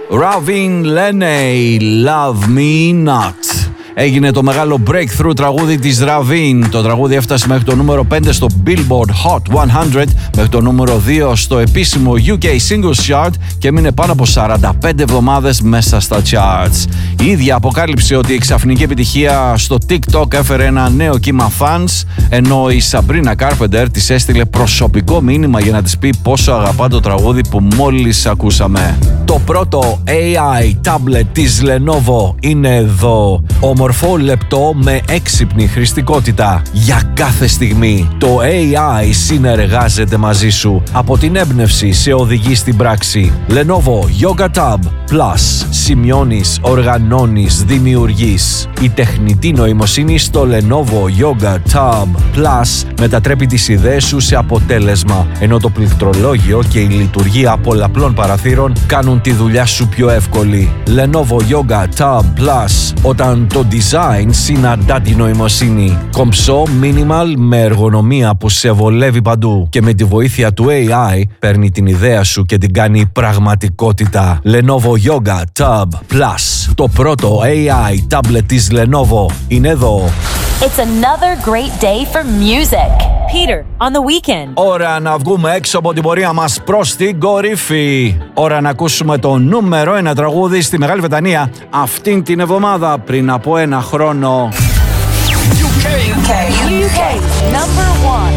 Ravin Lenay, Love Me Not. Έγινε το μεγάλο breakthrough τραγούδι της Ravin. Το τραγούδι έφτασε μέχρι το νούμερο 5 στο Billboard Hot 100, μέχρι το νούμερο 2 στο επίσημο UK Singles Chart και έμεινε πάνω από 45 εβδομάδες μέσα στα charts. Η ίδια αποκάλυψε ότι η ξαφνική επιτυχία στο TikTok έφερε ένα νέο κύμα fans, ενώ η Sabrina Carpenter της έστειλε προσωπικό μήνυμα για να της πει πόσο αγαπά το τραγούδι που μόλις ακούσαμε. Το πρώτο AI tablet της Lenovo είναι εδώ. Ομορφό, λεπτό, με έξυπνη χρηστικότητα. Για κάθε στιγμή το AI συνεργάζεται μαζί σου. Από την έμπνευση σε οδηγεί στην πράξη. Lenovo Yoga Tab Plus. Σημειώνεις, οργανώνεις, δημιουργείς. Η τεχνητή νοημοσύνη στο Lenovo Yoga Tab Plus μετατρέπει τις ιδέες σου σε αποτέλεσμα, ενώ το πληκτρολόγιο και η λειτουργία πολλαπλών παραθύρων κάνουν τη δουλειά σου πιο εύκολη. Lenovo Yoga Tab Plus. Όταν το design συναντά τη νοημοσύνη. Κομψό, minimal, με εργονομία που σε βολεύει παντού. Και με τη βοήθεια του AI παίρνει την ιδέα σου και την κάνει πραγματικότητα. Lenovo Yoga Tab Plus. Το πρώτο AI tablet της Lenovo είναι εδώ. It's another great day for music. Peter, on the weekend. Ώρα να βγούμε έξω από την πορεία μας προς την κορυφή. Ώρα να ακούσουμε το νούμερο 1 τραγούδι στη Μεγάλη Βρετανία αυτήν την εβδομάδα πριν από ένα χρόνο. UK number 1.